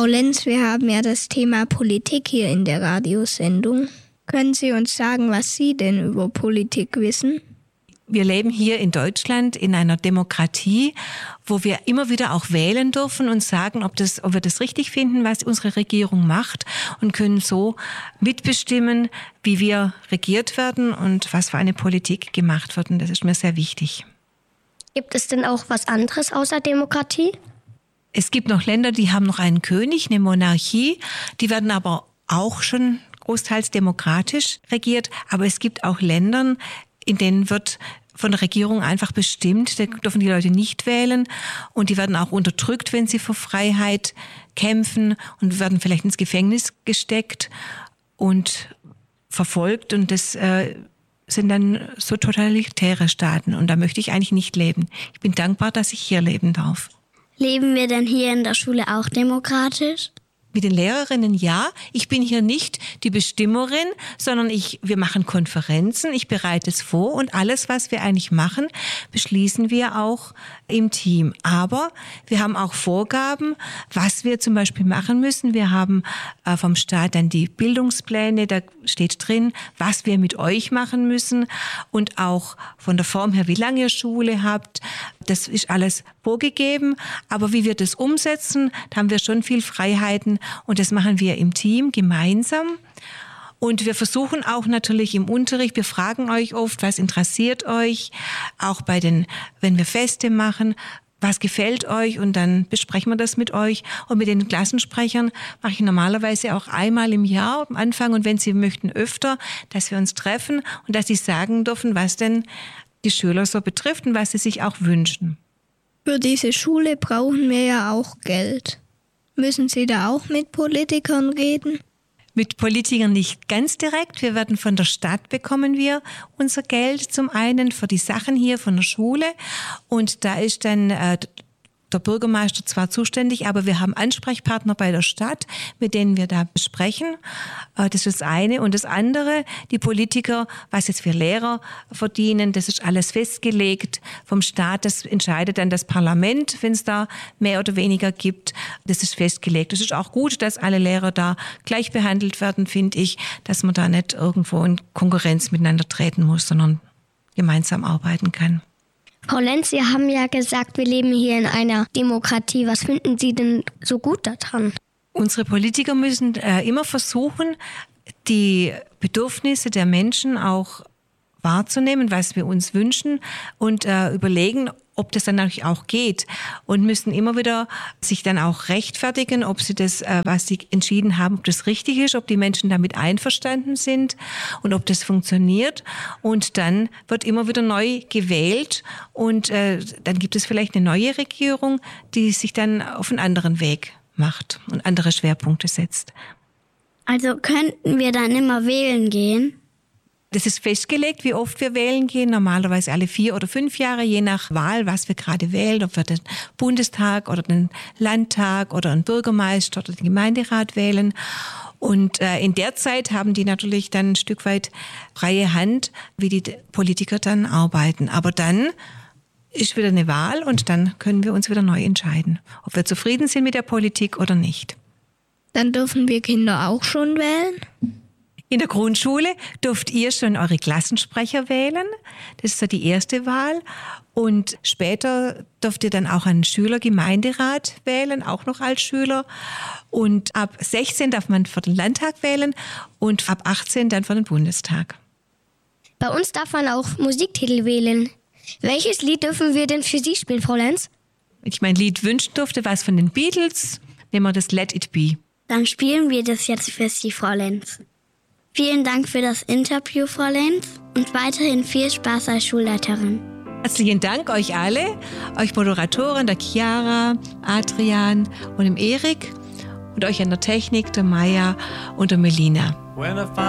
Frau Lenz, wir haben ja das Thema Politik hier in der Radiosendung. Können Sie uns sagen, was Sie denn über Politik wissen? Wir leben hier in Deutschland in einer Demokratie, wo wir immer wieder auch wählen dürfen und sagen, ob wir das richtig finden, was unsere Regierung macht, und können so mitbestimmen, wie wir regiert werden und was für eine Politik gemacht wird. Und das ist mir sehr wichtig. Gibt es denn auch was anderes außer Demokratie? Es gibt noch Länder, die haben noch einen König, eine Monarchie. Die werden aber auch schon großteils demokratisch regiert. Aber es gibt auch Länder, in denen wird von der Regierung einfach bestimmt, da dürfen die Leute nicht wählen, und die werden auch unterdrückt, wenn sie für Freiheit kämpfen, und werden vielleicht ins Gefängnis gesteckt und verfolgt, und das sind dann so totalitäre Staaten, und da möchte ich eigentlich nicht leben. Ich bin dankbar, dass ich hier leben darf. Leben wir denn hier in der Schule auch demokratisch? Mit den Lehrerinnen ja. Ich bin hier nicht die Bestimmerin, sondern wir machen Konferenzen, ich bereite es vor, und alles, was wir eigentlich machen, beschließen wir auch im Team. Aber wir haben auch Vorgaben, was wir zum Beispiel machen müssen. Wir haben vom Staat dann die Bildungspläne, da steht drin, was wir mit euch machen müssen, und auch von der Form her, wie lange ihr Schule habt. Das ist alles vorgegeben, aber wie wir das umsetzen, da haben wir schon viel Freiheiten, und das machen wir im Team gemeinsam. Und wir versuchen auch natürlich im Unterricht, wir fragen euch oft, was interessiert euch, auch wenn wir Feste machen, was gefällt euch, und dann besprechen wir das mit euch. Und mit den Klassensprechern mache ich normalerweise auch einmal im Jahr am Anfang, und wenn sie möchten öfter, dass wir uns treffen und dass sie sagen dürfen, was denn die Schüler so betrifft und was sie sich auch wünschen. Für diese Schule brauchen wir ja auch Geld. Müssen Sie da auch mit Politikern reden? Mit Politikern nicht ganz direkt. Wir werden von der Stadt bekommen wir unser Geld, zum einen für die Sachen hier von der Schule, und da ist dann der Bürgermeister zwar zuständig, aber wir haben Ansprechpartner bei der Stadt, mit denen wir da besprechen. Das ist das eine. Und das andere, die Politiker, was jetzt wir Lehrer verdienen, das ist alles festgelegt vom Staat. Das entscheidet dann das Parlament, wenn es da mehr oder weniger gibt. Das ist festgelegt. Es ist auch gut, dass alle Lehrer da gleich behandelt werden, finde ich, dass man da nicht irgendwo in Konkurrenz miteinander treten muss, sondern gemeinsam arbeiten kann. Frau Lenz, Sie haben ja gesagt, wir leben hier in einer Demokratie. Was finden Sie denn so gut daran? Unsere Politiker müssen immer versuchen, die Bedürfnisse der Menschen auch wahrzunehmen, was wir uns wünschen, und überlegen, ob das dann auch geht, und müssen immer wieder sich dann auch rechtfertigen, ob sie das, was sie entschieden haben, ob das richtig ist, ob die Menschen damit einverstanden sind und ob das funktioniert. Und dann wird immer wieder neu gewählt, und dann gibt es vielleicht eine neue Regierung, die sich dann auf einen anderen Weg macht und andere Schwerpunkte setzt. Also könnten wir dann immer wählen gehen? Das ist festgelegt, wie oft wir wählen gehen, normalerweise alle 4 oder 5 Jahre, je nach Wahl, was wir gerade wählen, ob wir den Bundestag oder den Landtag oder einen Bürgermeister oder den Gemeinderat wählen. Und in der Zeit haben die natürlich dann ein Stück weit freie Hand, wie die Politiker dann arbeiten. Aber dann ist wieder eine Wahl, und dann können wir uns wieder neu entscheiden, ob wir zufrieden sind mit der Politik oder nicht. Dann dürfen wir Kinder auch schon wählen? In der Grundschule dürft ihr schon eure Klassensprecher wählen. Das ist so die erste Wahl. Und später dürft ihr dann auch einen Schülergemeinderat wählen, auch noch als Schüler. Und ab 16 darf man für den Landtag wählen und ab 18 dann für den Bundestag. Bei uns darf man auch Musiktitel wählen. Welches Lied dürfen wir denn für Sie spielen, Frau Lenz? Wenn ich mein Lied wünschen durfte, was von den Beatles, nehmen wir das Let It Be. Dann spielen wir das jetzt für Sie, Frau Lenz. Vielen Dank für das Interview, Frau Lenz, und weiterhin viel Spaß als Schulleiterin. Herzlichen Dank euch alle, euch Moderatoren, der Chiara, Adrian und dem Erik, und euch an der Technik, der Maya und der Melina.